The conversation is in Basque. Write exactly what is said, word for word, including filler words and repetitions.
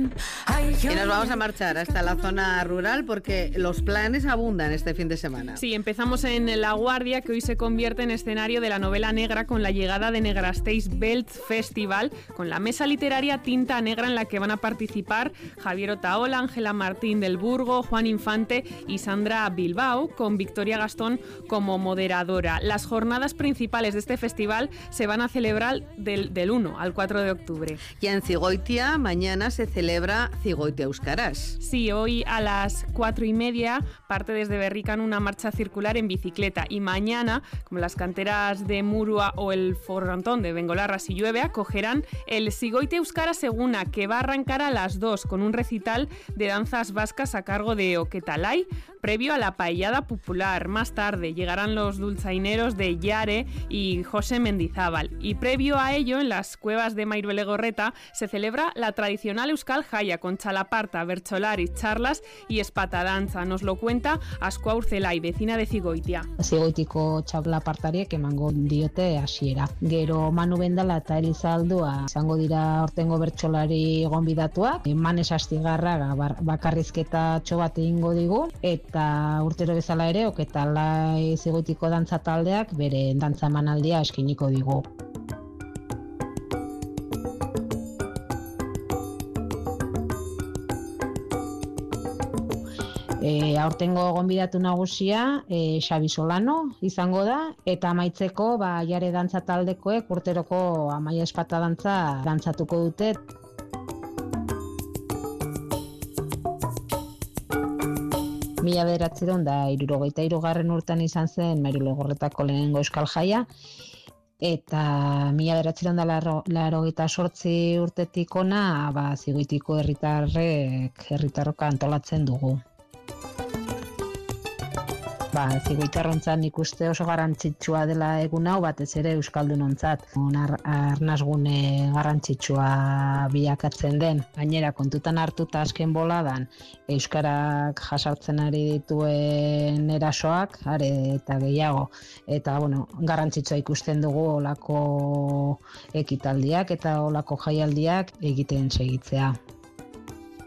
Y nos vamos a marchar hasta la zona rural porque los planes abundan este fin de semana. Sí, empezamos en La Guardia, que hoy se convierte en escenario de la novela negra con la llegada de Negrasteis Belt Festival, con la mesa literaria Tinta Negra en la que van a participar Javier Otaola, Ángela Martín del Burgo, Juan Infante y Sandra Bilbao, con Victoria Gastón como moderadora. Las jornadas principales de este festival se van a celebrar del, del uno al cuatro de octubre. Y en Zigoitia mañana se celebra Zigoitia Euskaraz. Sí, hoy a las cuatro y media parte desde Berrican una marcha circular en bicicleta y mañana, como las canteras de Murua o el frontón de Bengolarra si llueve, acogerán el Zigoitia Euskaraz Eguna, que va a arrancar a las dos con un recital de danzas vascas a cargo de Oquetalay, previo a la paellada popular. Más tarde llegarán los dulzaineros de Yare y José Mendizábal. Y previo a ello, en las cuevas de Mairuelegorreta, se celebra la tradicional Euskal Jaya con chalaparta, bertsolari, charlas y espatadanza. Nos lo cuenta Askoa Urzelay, vecina de Zigoitia. Zigoitiko txalapartariek emango diote hasiera. Gero Manu Bendala eta Eliza Aldua izango dira ortengo bertsolari gonbidatuak. Manes Astigarraga bakarrizketa bat egingo digu eta urtero bezala ere Oquetalay Zigoitiko dantza taldeak bere dantza emanaldia eskiniko digu. E, aurtengo gonbidatu nagusia e, Xabi Solano izango da eta amaitzeko ba, Jare dantza taldekoek urteroko Amaia Espata dantza dantzatuko dute. Mila bederatziehun eta hirurogeita hirugarren urtean izan zen Mairuelegorretako lehenengo Euskal Jaia eta mila bederatziehun eta laurogeita zortzi urtetik ona ba, Zigoitiko herritarrek herritarroka antolatzen dugu. Ba, Zigoitarrontzat nik uste oso garrantzitsua dela egun hau, batez ere euskaldunontzat. Ar, arnasgune garrantzitsua bilakatzen den. Gainera kontutan hartuta azken boladan euskarak jasartzen ari dituen erasoak, are eta gehiago. Eta bueno, garrantzitsua ikusten dugu olako ekitaldiak eta olako jaialdiak egiten segitzea.